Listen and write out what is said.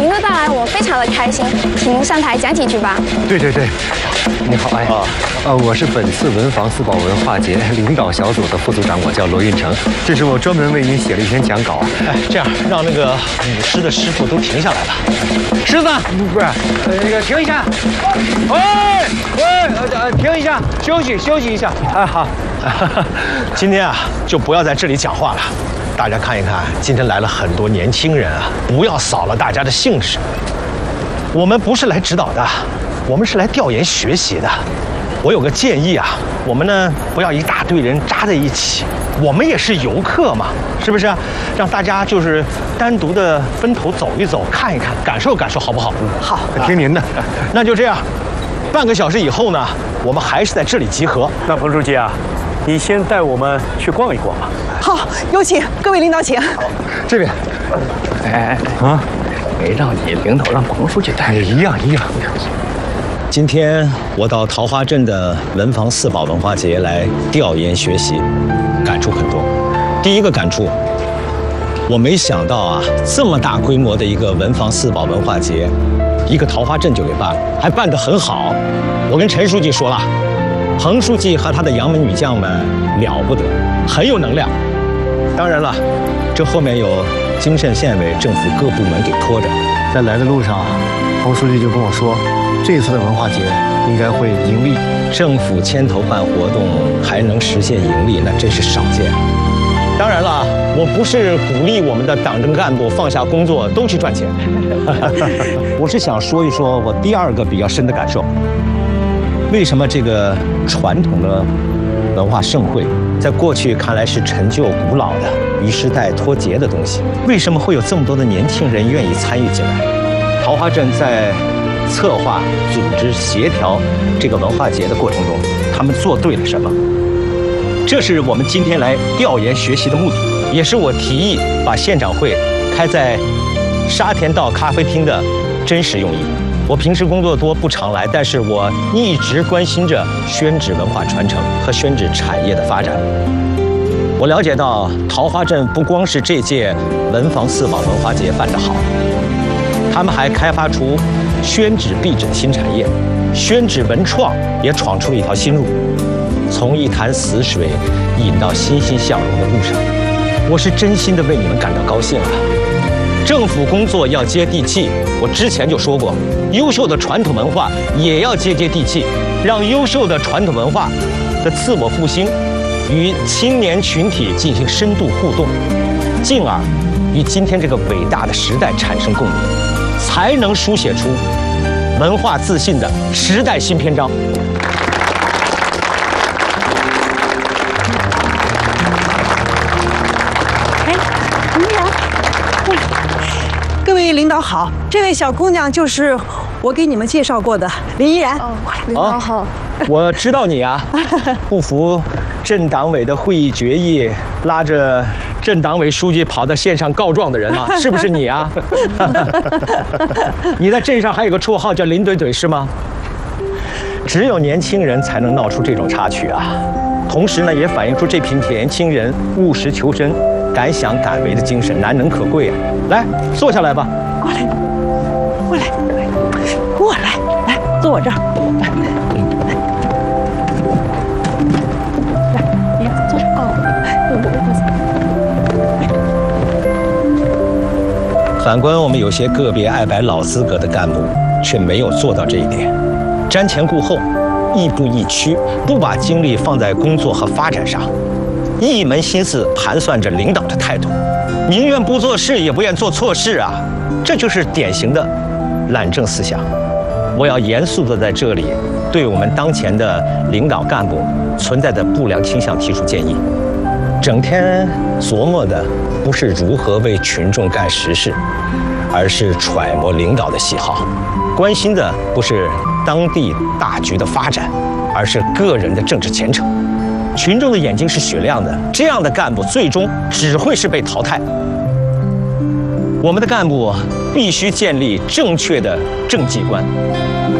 您的到来我非常的开心，请您上台讲几句吧。 对，你好，我是本次文房四宝文化节领导小组的副组长，我叫罗运成。这是我专门为您写了一篇讲稿。 哎，这样让那个舞狮的师傅都停下来吧。狮子， 不是，那个停一下。停一下，休息一下。 哎，好。今天啊，就不要在这里讲话了。大家看一看，今天来了很多年轻人啊，不要扫了大家的兴致。我们不是来指导的，我们是来调研学习的。我有个建议啊，我们呢不要一大堆人扎在一起，我们也是游客嘛，是不是？让大家就是单独的分头走一走，看一看，感受感受，好不好？ 好， 听您的。 那就这样，半个小时以后呢，我们还是在这里集合。 那彭书记啊，你先带我们去逛一逛吧。 好，有请各位领导，请。 这边。 没让你领导让彭书记带， 一样。 今天我到桃花镇的文房四宝文化节来调研学习，感触很多。第一个感触，我没想到啊，这么大规模的一个文房四宝文化节，一个桃花镇就给办了，还办得很好。我跟陈书记说了，彭书记和他的杨门女将们了不得，很有能量。当然了，这后面有金盛县委政府各部门给拖着。 在来的路上，彭书记就跟我说，这次的文化节应该会盈利。 政府牵头办活动还能实现盈利，那真是少见。当然了，我不是鼓励我们的党政干部放下工作都去赚钱，我是想说一说我第二个比较深的感受。为什么这个传统的文化盛会，在过去看来是陈旧古老的、与时代脱节的东西，为什么会有这么多的年轻人愿意参与进来？桃花镇在策划、组织、协调这个文化节的过程中，他们做对了什么？这是我们今天来调研学习的目的，也是我提议把现场会开在沙田道咖啡厅的真实用意。我平时工作多，不常来，但是我一直关心着宣纸文化传承和宣纸产业的发展。我了解到，桃花镇不光是这届文房四宝文化节办得好，他们还开发出宣纸壁纸的新产业，宣纸文创也闯出了一条新路，从一潭死水引到欣欣向荣的路上。我是真心的为你们感到高兴啊！政府工作要接地气，我之前就说过，优秀的传统文化也要接地气，让优秀的传统文化的自我复兴与青年群体进行深度互动，进而与今天这个伟大的时代产生共鸣，才能书写出文化自信的时代新篇章。 各位领导好，这位小姑娘就是我给你们介绍过的林依然。 领导好。 我知道你啊，不服镇党委的会议决议，拉着镇党委书记跑到县上告状的人啊，是不是你啊？你在镇上还有个绰号叫林怼怼是吗？只有年轻人才能闹出这种插曲啊，同时呢，也反映出这批年轻人务实求真、敢想敢为的精神难能可贵啊！来，坐下来吧。 过来，来，坐我这儿。 你坐这儿。 反观我们有些个别爱摆老资格的干部，却没有做到这一点，瞻前顾后，亦步亦趋，不把精力放在工作和发展上，一门心思盘算着领导的态度，宁愿不做事，也不愿做错事啊！这就是典型的懒政思想。我要严肃地在这里对我们当前的领导干部存在的不良倾向提出建议。整天琢磨的不是如何为群众干实事，而是揣摩领导的喜好，关心的不是当地大局的发展，而是个人的政治前程。群众的眼睛是雪亮的，这样的干部最终只会是被淘汰。我们的干部必须建立正确的政绩观，